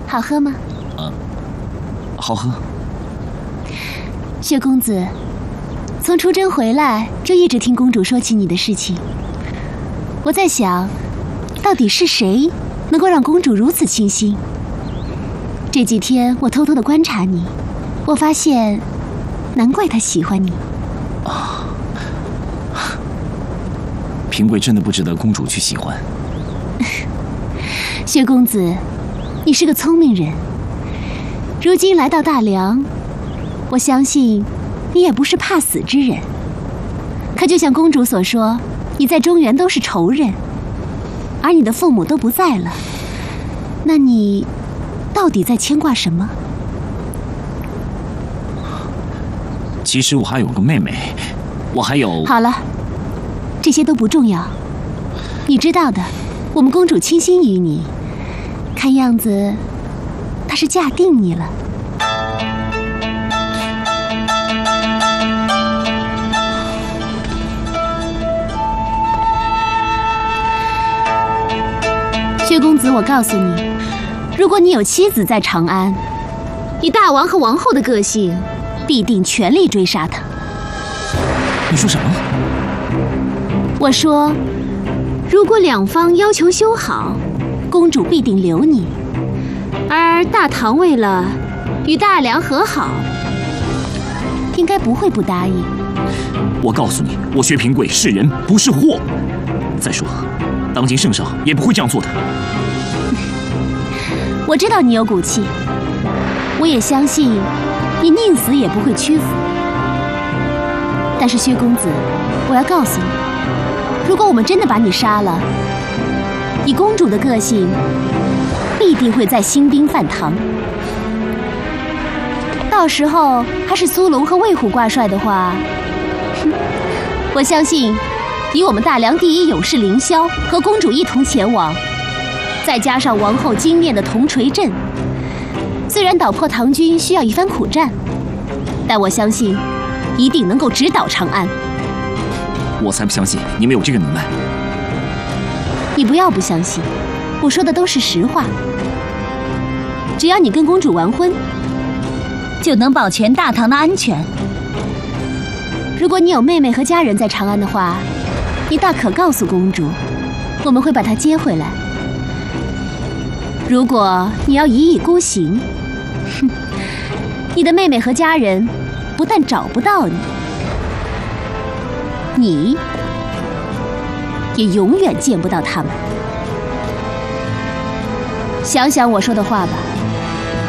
好喝吗？ 好喝。 薛公子，从出征回来就一直听公主说起你的事情。我在想，到底是谁能够让公主如此倾心？这几天我偷偷的观察你，我发现，难怪她喜欢你。 平贵真的不值得公主去喜欢。 薛公子，你是个聪明人。如今来到大梁，我相信你也不是怕死之人。可就像公主所说，你在中原都是仇人，而你的父母都不在了，那你到底在牵挂什么？ 其实我还有个妹妹，我还有…… 好了，这些都不重要。你知道的，我们公主倾心于你，看样子她是嫁定你了。薛公子，我告诉你，如果你有妻子在长安，以大王和王后的个性，必定全力追杀他。 你说什么？ 我说，如果两方要求修好，公主必定留你；而大唐为了与大梁和好，应该不会不答应。 我告诉你，我薛平贵是人不是货。再说，当今圣上也不会这样做的。 我知道你有骨气，我也相信你宁死也不会屈服。但是薛公子，我要告诉你，如果我们真的把你杀了，以公主的个性，必定会再兴兵犯唐。到时候还是苏龙和魏虎挂帅的话，我相信以我们大梁第一勇士凌霄和公主一同前往，再加上王后精炼的铜锤阵，虽然捣破唐军需要一番苦战，但我相信一定能够直捣长安。 我才不相信你们有这个能耐。 你不要不相信，我说的都是实话。只要你跟公主完婚，就能保全大唐的安全。如果你有妹妹和家人在长安的话，你大可告诉公主，我们会把她接回来。如果你要一意孤行，你的妹妹和家人不但找不到你，你也永远见不到他们。想想我说的话吧。